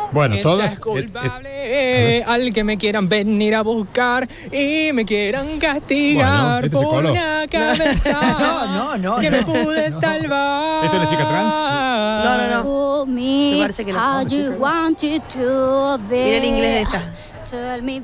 Bueno, todas. Es culpable al que me quieran venir a buscar y me quieran castigar Bueno, por una cabeza No. que me pude salvar. ¿Esta es la chica trans? No. Me parece que no. Mira el inglés de esta. Tell me,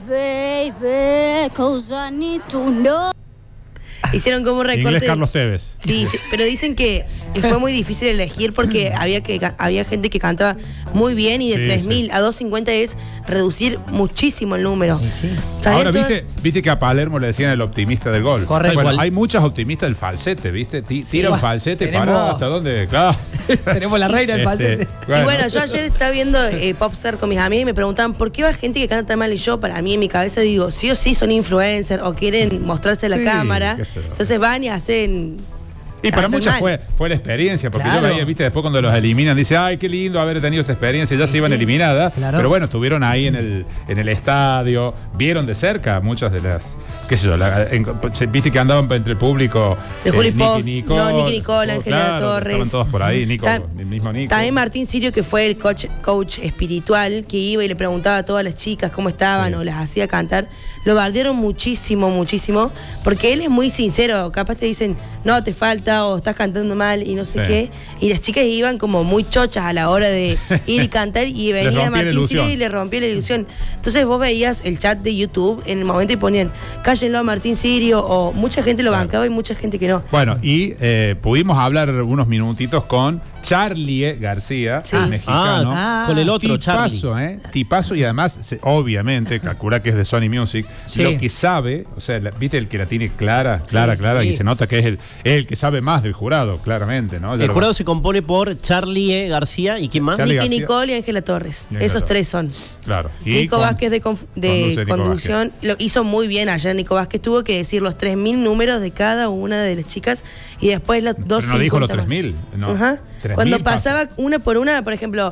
baby, 'cause I need to know. Hicieron como un recorte. Inglés Carlos Tevez. Sí, pero dicen que fue muy difícil elegir porque había gente que cantaba muy bien y de 3.000 a 250 es reducir muchísimo el número. Ahora, ¿viste que a Palermo le decían el optimista del gol? Correcto. Bueno, hay muchas optimistas del falsete, ¿viste? Tiran falsete para hasta dónde. Claro. Tenemos la reina del falsete. Y bueno, yo ayer estaba viendo Popstar con mis amigos y me preguntaban ¿por qué va gente que canta tan mal? Y yo, para mí, en mi cabeza digo, sí o sí son influencers o quieren mostrarse a la cámara. Entonces van y hacen... Y para muchas fue la experiencia, porque yo veía, viste, después cuando los eliminan, dice, ay, qué lindo haber tenido esta experiencia, ya se iban eliminadas, pero bueno, estuvieron ahí en el estadio, vieron de cerca muchas de las, qué sé yo, viste que andaban entre el público, Nicky Nicole, Ángela Torres. Estaban todos por ahí, el mismo Nico. También Martín Sirio, que fue el coach espiritual, que iba y le preguntaba a todas las chicas cómo estaban o las hacía cantar. Lo bardearon muchísimo, porque él es muy sincero. Capaz te dicen, no, te falta, o estás cantando mal y no sé qué. Y las chicas iban como muy chochas a la hora de ir y cantar y venía Martín Sirio y le rompía la ilusión. Entonces vos veías el chat de YouTube en el momento y ponían, cállenlo a Martín Sirio, o mucha gente lo bancaba y mucha gente que no. Bueno, y pudimos hablar unos minutitos con Charlie García, mexicano. Con el otro, tipazo, Charlie. Tipazo, y además, obviamente, calcula que es de Sony Music, lo que sabe, o sea, viste el que la tiene clara, y se nota que es el que sabe más del jurado, claramente, ¿no? El jurado se compone por Charlie García y ¿quién más? Nicky Nicole y Ángela Torres. Esos tres son. Claro. Nico Vázquez de conducción lo hizo muy bien ayer. Nico Vázquez tuvo que decir los 3.000 números de cada una de las chicas y después las 250. Pero no dijo los 3.000, ¿no? Ajá. Cuando pasaba una por una, por ejemplo,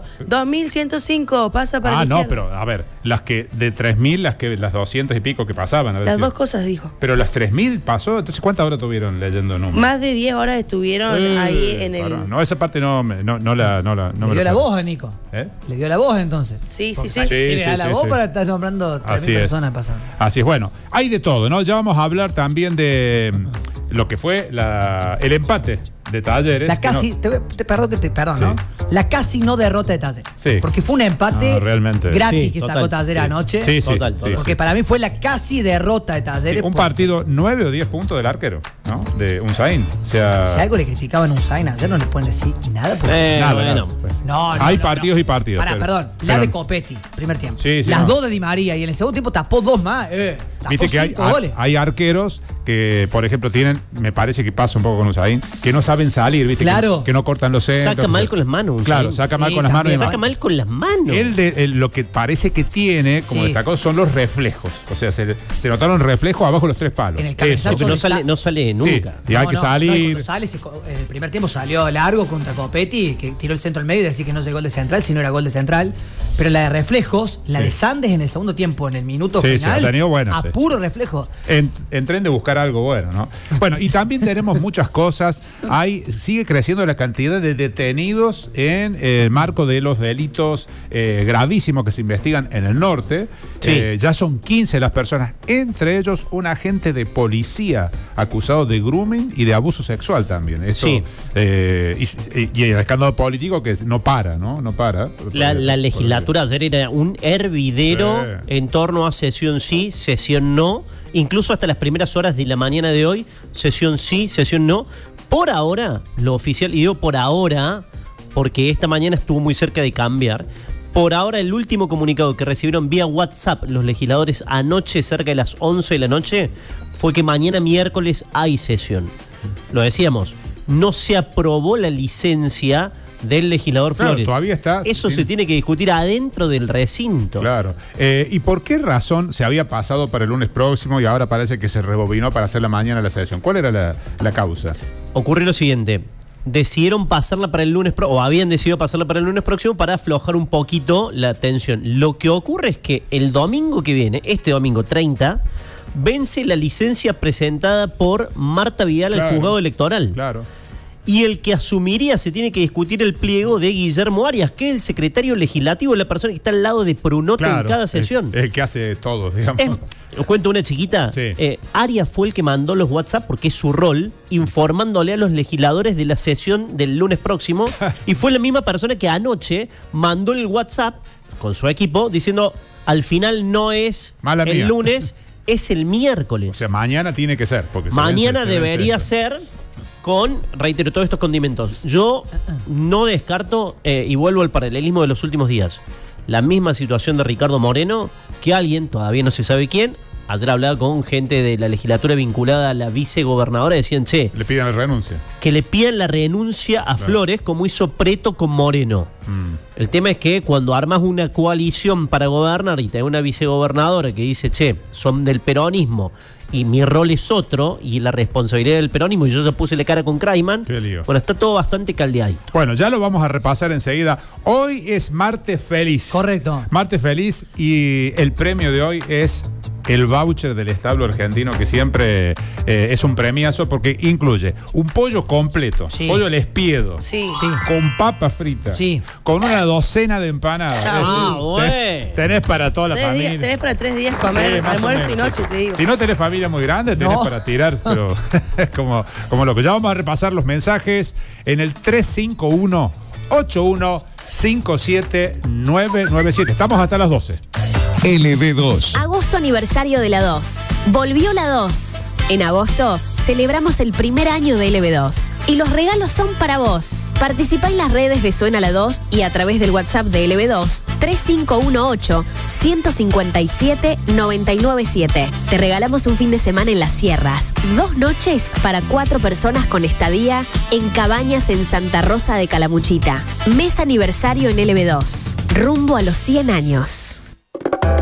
2.105 pasa para la izquierda. Pero a ver, las que de 3.000, las 200 y pico que pasaban. Las dos cosas dijo. Pero las 3.000 pasó, entonces ¿cuántas horas tuvieron leyendo números? Más de 10 horas estuvieron ahí en el... No, esa parte no me Le dio la voz a Nico. Le dio la voz entonces. Sí. Le da la voz para estar nombrando 3.000 personas pasando. Así es, bueno, hay de todo, ¿no? Ya vamos a hablar también de lo que fue el empate de Talleres. La casi, perdón, ¿no? La casi no derrota de Talleres. Sí. Porque fue un empate realmente gratis que sacó Talleres anoche. Sí. Porque para mí fue la casi derrota de Talleres. Un partido 9 o 10 puntos del arquero, ¿no? De Unzaín. O sea, si algo le criticaban a Unzaín ayer, no le pueden decir nada. Nada. No, hay partidos y partidos. Perdón. La de Copetti, primer tiempo. Sí, las dos de Di María y en el segundo tiempo tapó dos más. Viste que hay arqueros que, por ejemplo, tienen, me parece que pasa un poco con Unzaín, que no saben salir, ¿viste? Claro. Que no cortan los centros. Saca mal con las manos. Claro, saca mal con las manos. Saca mal con las manos. Él lo que parece que tiene, como destacó, son los reflejos. O sea, se notaron reflejos abajo de los 3 palos. En el cabezazo no sale nunca. Y hay que salir. En el primer tiempo salió largo contra Copetti, que tiró el centro al medio y decía que no llegó gol de central, si no era gol de central. Pero la de reflejos, la de Sandes en el segundo tiempo, en el minuto final, a puro reflejo. En tren de buscar algo bueno, ¿no? Bueno, y también tenemos muchas cosas. Sigue creciendo la cantidad de detenidos en el marco de los delitos gravísimos que se investigan en el norte. Ya son 15 las personas, entre ellos un agente de policía acusado de grooming y de abuso sexual también. Eso, y el escándalo político que no para, ¿no? No para. La legislatura ayer era un hervidero en torno a sesión sí, sesión no. Incluso hasta las primeras horas de la mañana de hoy, sesión sí, sesión no. Por ahora, lo oficial, y digo por ahora, porque esta mañana estuvo muy cerca de cambiar, por ahora el último comunicado que recibieron vía WhatsApp los legisladores anoche cerca de las 11 de la noche fue que mañana miércoles hay sesión. Lo decíamos, no se aprobó la licencia del legislador Flores. Todavía está. Eso se tiene que discutir adentro del recinto. Claro. ¿Y por qué razón se había pasado para el lunes próximo y ahora parece que se rebobinó para hacer la mañana la sesión? ¿Cuál era la causa? Ocurre lo siguiente. Decidieron pasarla para el lunes, o habían decidido pasarla para el lunes próximo para aflojar un poquito la tensión. Lo que ocurre es que el domingo que viene, este domingo 30, vence la licencia presentada por Marta Vidal al juzgado electoral. Claro. y el que asumiría se tiene que discutir el pliego de Guillermo Arias, que es el secretario legislativo, la persona que está al lado de Prunoto en cada sesión. El que hace todo, digamos. Os cuento una chiquita. Sí. Arias fue el que mandó los WhatsApp, porque es su rol, informándole a los legisladores de la sesión del lunes próximo. Y fue la misma persona que anoche mandó el WhatsApp con su equipo diciendo, al final no es el lunes, es el miércoles. O sea, mañana tiene que ser. Porque mañana debería ser con, reitero, todos estos condimentos. Yo no descarto, y vuelvo al paralelismo de los últimos días, la misma situación de Ricardo Moreno, que alguien, todavía no se sabe quién, ayer hablaba con gente de la legislatura vinculada a la vicegobernadora, decían, le pidan la renuncia. Que le pidan la renuncia a Flores, como hizo Preto con Moreno. El tema es que cuando armas una coalición para gobernar y tenés una vicegobernadora que dice, son del peronismo y mi rol es otro, y la responsabilidad del peronismo, y yo ya puse la cara con Kraiman, bueno, está todo bastante caldeadito. Bueno, ya lo vamos a repasar enseguida. Hoy es martes feliz. Correcto. Martes feliz, y el premio de hoy es el voucher del establo argentino, que siempre es un premiazo porque incluye un pollo completo, pollo al espiedo, con papa frita, con una docena de empanadas. Tenés para toda la familia. Tenés para 3 días comer, almuerzo y noche, te digo. Si no tenés familia muy grande, tenés para tirar, pero como loco. Ya vamos a repasar los mensajes en el 351-8157-997. Estamos hasta las 12. LB2. Agosto aniversario de la 2. Volvió la 2. En agosto celebramos el primer año de LB2 y los regalos son para vos. Participa en las redes de Suena la 2 y a través del WhatsApp de LB2 3518-157-997. Te regalamos un fin de semana en las sierras, 2 noches para 4 personas con estadía en cabañas en Santa Rosa de Calamuchita. Mes aniversario en LB2, rumbo a los 100 años.